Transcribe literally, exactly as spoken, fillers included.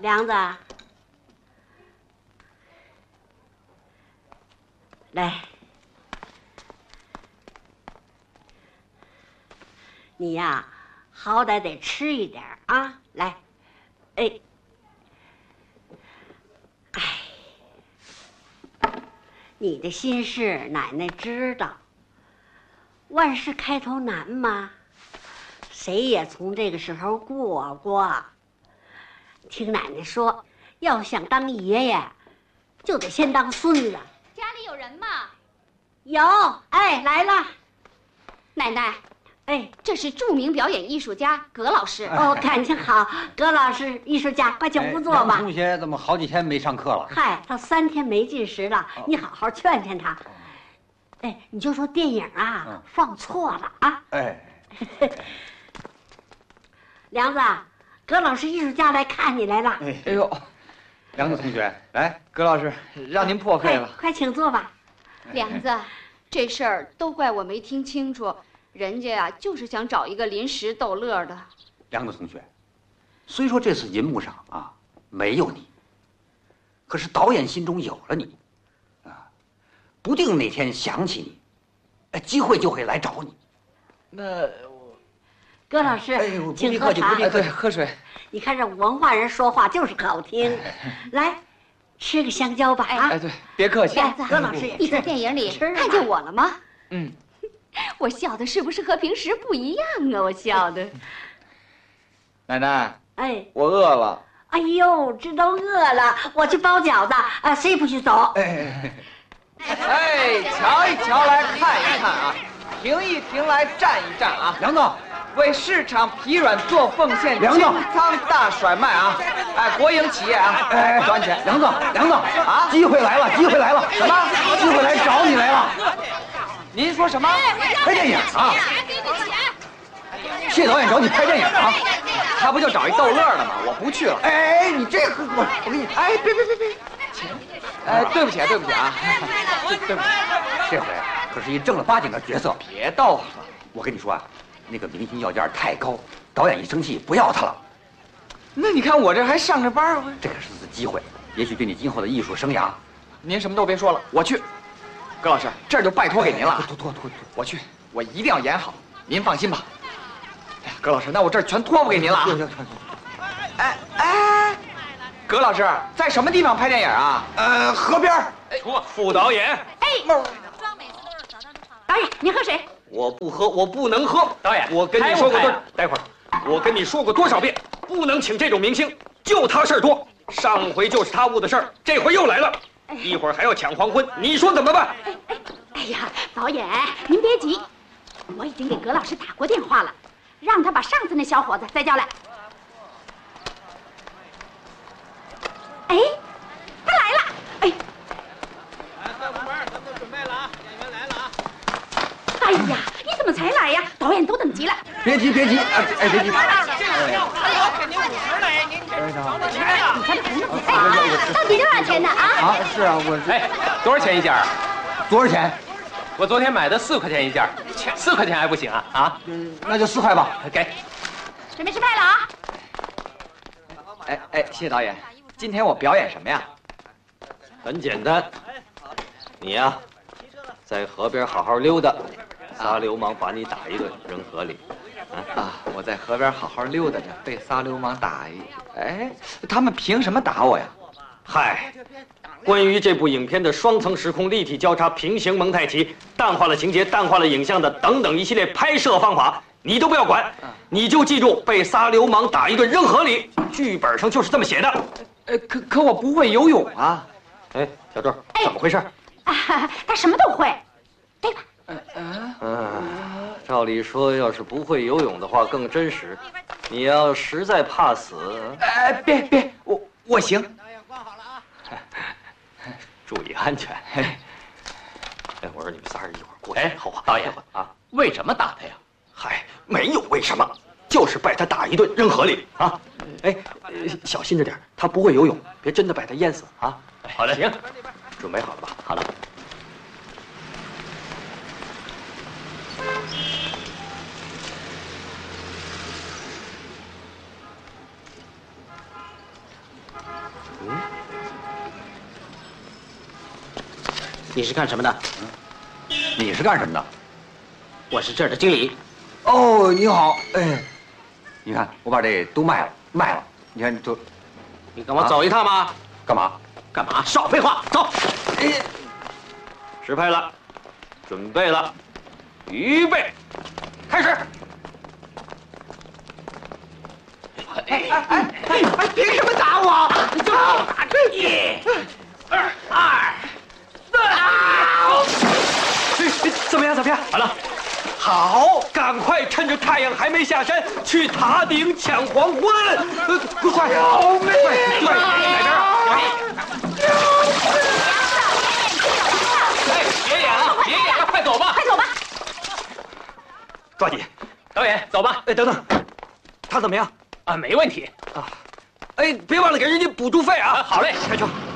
梁子，来，你呀，好歹得吃一点啊！来，哎，哎，你的心事奶奶知道。万事开头难嘛，谁也从这个时候过过。听奶奶说，要想当爷爷，就得先当孙子。 家里有人吗？ 有，哎，来了。 奶奶， 哎， 这是著名表演艺术家葛老师。 哦，感情好，葛老师，艺术家，快请屋坐吧。 同学怎么好几天没上课了？ 嗨，他三天没进食了，你好好劝劝他。哎，你就说电影啊、嗯、放错了啊！ 哎， 梁子，葛老师艺术家来看你来了。 哎，哎呦，梁子同学，来，葛老师让您破费了， 快请坐吧。 梁子，这事儿都怪我没听清楚，人家呀、啊、就是想找一个临时逗乐的。 梁子同学，虽说这次银幕上啊没有你，可是导演心中有了你。不定哪天想起你，哎，机会就会来找你。 那葛老师， 哎， 请喝茶。 哎，对，喝水。 你看这文化人说话就是好听。来，吃个香蕉吧啊！ 哎，对，别客气。 梁子， 葛老师也你在电影里看见我了吗？ 嗯， 我笑的是不是和平时不一样啊？我笑的。 奶奶， 哎， 我饿了。 哎呦，这都饿了，我去包饺子啊！谁也不许走。 哎。 哎，瞧一瞧，来看一看啊，停一停，来站一站啊！ 梁子， 为市场疲软做奉献， 梁子， 清仓大甩卖啊！哎，国营企业啊！ 哎， 赚钱！ 梁子，梁子啊！机会来了，机会来了！ 什么？ 机会来找你来了！ 您说什么？ 拍电影啊！谢导演找你拍电影啊！ 他不就找一逗乐的吗？我不去了。 哎，你这个我我给你， 哎，别别别别，钱。哎，对不起，对不起啊，对对不起， 这回可是一正儿八经的角色。 别逗了， 我跟你说啊，那个明星要价太高，导演一生气不要他了。 那你看我这还上着班啊， 这可是次机会，也许对你今后的艺术生涯。 您什么都别说了，我去。葛老师，这儿就拜托给您了。 托托托托， 我去，我一定要演好，您放心吧。哎呀，葛老师，那我这儿全托付给您了啊。哎哎。葛老师在什么地方拍电影啊？ 呃，河边。 说副导演。 哎，导演，您喝水。 我不喝，我不能喝。 导演， 我跟你说过多， 待会儿， 我跟你说过多少遍，不能请这种明星，就他事儿多。上回就是他误的事儿，这回又来了，一会儿还要抢黄昏，你说怎么办？ 哎哎，哎呀，导演您别急，我已经给葛老师打过电话了，让他把上次那小伙子再叫来。哎，他来了！哎， 来，快部门，咱们都准备了啊，演员来了啊！ 哎呀，你怎么才来呀？导演都等急了。 别急，别急，哎哎，别急。 我给您五十嘞，您这找不钱呀？ 你看这红的，哎，到底多少钱呢？啊？ 啊，是啊，我哎，多少钱一件啊？ 多少钱？ 我昨天买的四块钱一件，四块钱还不行啊？啊？ 嗯，那就四块吧。 给。 准备吃派了啊！ 哎哎，谢导演。今天我表演什么呀？ 很简单，你呀，在河边好好溜达，仨流氓把你打一顿，扔河里。 啊，我在河边好好溜达着，被仨流氓打一……哎，他们凭什么打我呀？ 嗨，关于这部影片的双层时空立体交叉、平行蒙太奇、淡化了情节、淡化了影像的等等一系列拍摄方法，你都不要管，你就记住被仨流氓打一顿扔河里，剧本上就是这么写的。 呃，可可我不会游泳啊！ 哎，小周，怎么回事？ 啊，他什么都会，对吧？ 嗯嗯，照理说，要是不会游泳的话更真实。你要实在怕死， 哎，别别，我我行。 导演挂好了啊！ 注意安全。哎，我说你们仨人一会儿过去。 哎， 好吧， 导演啊， 为什么打他呀？ 嗨，没有为什么，就是把他打一顿扔河里啊！哎，小心着点，他不会游泳，别真的把他淹死啊！ 好的，行， 准备好了吧？ 好了。 你是干什么的？ 你是干什么的？ 我是这儿的经理。 哦，你好，哎，你看我把这都卖了，卖了，你看都， 你跟我走一趟吗？ 干嘛？ 干嘛？少废话，走！ 哎， 实拍了，准备了，预备，开始！ 哎哎哎哎！凭什么打我？就打这一、二、二、四！ 怎么样？怎么样？好了，好，赶快趁着太阳还没下山，去塔顶抢黄昏！呃，快！ 救命！ 快！哪边啊？ 哎，别演了，别演了，快走吧！ 快走吧！ 抓紧！ 导演，走吧。 哎，等等，他怎么样？ 啊，没问题。 哎，别忘了给人家补助费啊！ 好嘞， 开车。